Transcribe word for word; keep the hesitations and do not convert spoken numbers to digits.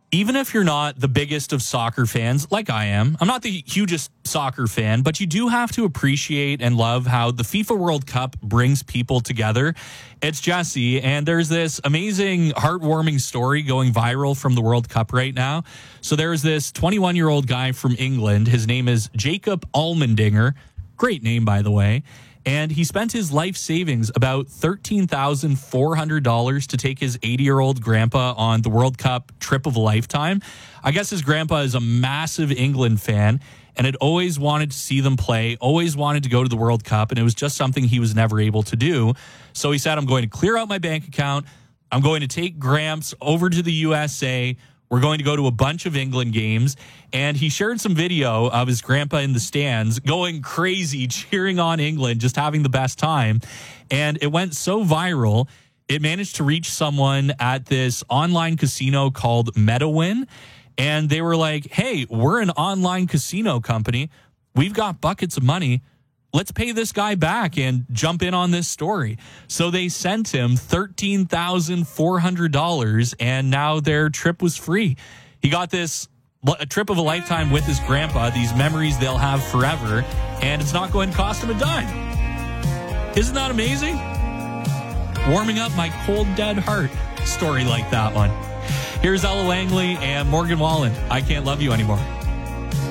Even if you're not the biggest of soccer fans, like I am, I'm not the hugest soccer fan, but you do have to appreciate and love how the FIFA World Cup brings people together. It's Jesse, and there's this amazing, heartwarming story going viral from the World Cup right now. So there's this twenty-one-year-old guy from England. His name is Jacob Allmendinger. Great name, by the way. And he spent his life savings, about thirteen thousand four hundred dollars, to take his eighty-year-old grandpa on the World Cup trip of a lifetime. I guess his grandpa is a massive England fan and had always wanted to see them play, always wanted to go to the World Cup, and it was just something he was never able to do. So he said, I'm going to clear out my bank account. I'm going to take Gramps over to the U S A. We're going to go to a bunch of England games. And he shared some video of his grandpa in the stands going crazy, cheering on England, just having the best time. And it went so viral, it managed to reach someone at this online casino called MetaWin. And they were like, hey, we're an online casino company. We've got buckets of money. Let's pay this guy back and jump in on this story. So they sent him thirteen thousand four hundred dollars, and now their trip was free. He got this a trip of a lifetime with his grandpa, these memories they'll have forever, and it's not going to cost him a dime. Isn't that amazing? Warming up my cold, dead heart. Story like that one. Here's Ella Langley and Morgan Wallen. I Can't Love You Anymore.